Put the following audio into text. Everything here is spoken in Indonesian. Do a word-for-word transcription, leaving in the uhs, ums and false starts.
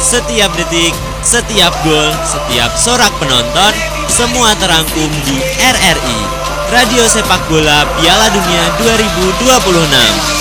Setiap detik, setiap gol, setiap sorak penonton, semua terangkum di R R I, Radio Sepak Bola Piala Dunia dua ribu dua puluh enam.